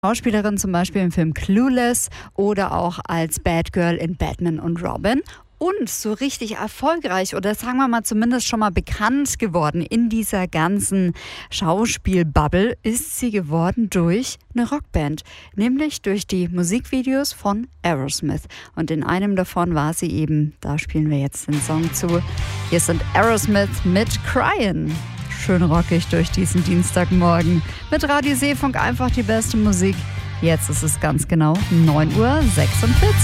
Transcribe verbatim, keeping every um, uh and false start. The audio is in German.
Schauspielerin zum Beispiel im Film Clueless oder auch als Bad Girl in Batman und Robin. Und so richtig erfolgreich oder sagen wir mal zumindest schon mal bekannt geworden in dieser ganzen Schauspielbubble ist sie geworden durch eine Rockband, nämlich durch die Musikvideos von Aerosmith. Und in einem davon war sie eben, da spielen wir jetzt den Song zu. Hier sind Aerosmith mit Cryin'. Schön rockig durch diesen Dienstagmorgen. Mit Radio Seefunk einfach die beste Musik. Jetzt ist es ganz genau neun Uhr sechsundvierzig.